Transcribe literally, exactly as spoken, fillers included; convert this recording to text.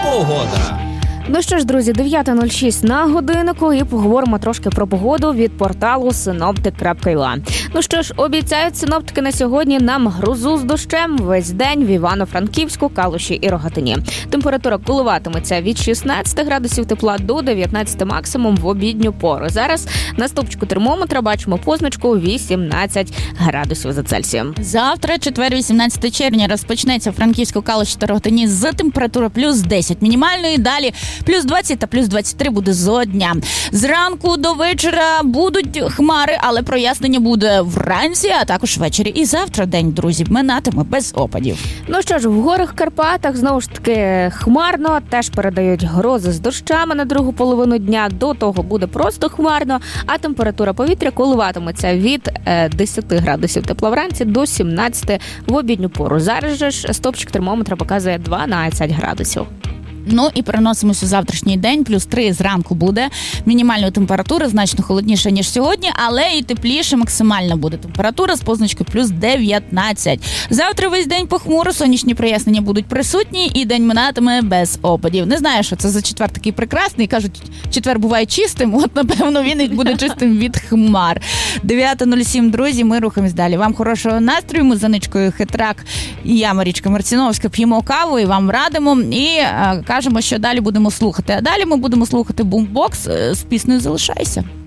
Погода. Ну що ж, друзі, дев'ята нуль шість на годиннику і поговоримо трошки про погоду від порталу синоптик крапка ю а. Ну що ж, обіцяють синоптики на сьогодні нам грозу з дощем весь день в Івано-Франківську, Калуші і Рогатині. Температура коливатиметься від шістнадцяти градусів тепла до дев'ятнадцяти максимум в обідню пору. Зараз на стовпчику термометра бачимо позначку вісімнадцять градусів за Цельсієм. Завтра, четвер, вісімнадцяте червня, розпочнеться в Франківську, Калуші та Рогатині з температури плюс десять мінімальної, далі плюс двадцять та плюс двадцять три буде зо дня. Зранку до вечора будуть хмари, але прояснення буде вранці, а також ввечері. І завтра день, друзі, минатиме без опадів. Ну що ж, в горах Карпатах знову ж таки хмарно, теж передають грози з дощами на другу половину дня. До того буде просто хмарно, а температура повітря коливатиметься від десяти градусів тепла вранці до сімнадцяти в обідню пору. Зараз же ж стопчик термометра показує дванадцять градусів. Ну і переносимося у завтрашній день, плюс три зранку буде. Мінімальна температура значно холодніша, ніж сьогодні, але і тепліше максимальна буде температура з позначкою плюс дев'ятнадцять. Завтра весь день похмуро, сонячні прояснення будуть присутні і день минатиме без опадів. Не знаю, що це за четвер такий прекрасний. Кажуть, четвер буває чистим, от напевно він і буде чистим від хмар. дев'ята нуль сім, друзі, ми рухаємось далі. Вам хорошого настрою, ми за ничкою Хитрак і я, Марічка Марціновська, п'ємо каву і вам радимо. І кажемо, що далі будемо слухати. А далі ми будемо слухати бумбокс з піснею «Залишайся».